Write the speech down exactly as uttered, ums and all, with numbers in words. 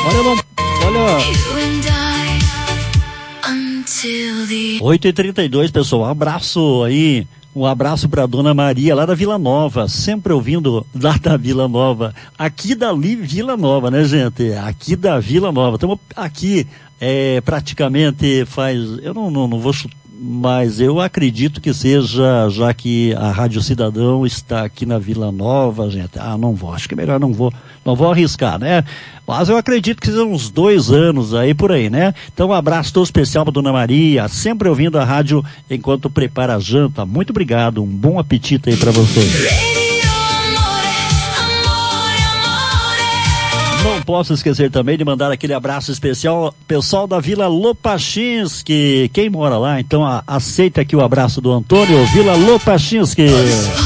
Olha, não, olha. oito e trinta e dois, pessoal. Um abraço aí. Um abraço para dona Maria, lá da Vila Nova, sempre ouvindo lá da Vila Nova, aqui dali Vila Nova, né, gente? Aqui da Vila Nova, estamos aqui é, praticamente faz, eu não, não, não vou chutar, mas eu acredito que seja, já que a Rádio Cidadão está aqui na Vila Nova, gente, ah, não vou, acho que é melhor não vou, não vou arriscar, né? Mas eu acredito que sejam uns dois anos aí por aí, né? Então um abraço todo especial para dona Maria, sempre ouvindo a rádio enquanto prepara a janta. Muito obrigado, um bom apetite aí para vocês. Não posso esquecer também de mandar aquele abraço especial pessoal da Vila Lopachinski. Quem mora lá, então a, aceita aqui o abraço do Antônio, Vila Lopachinski.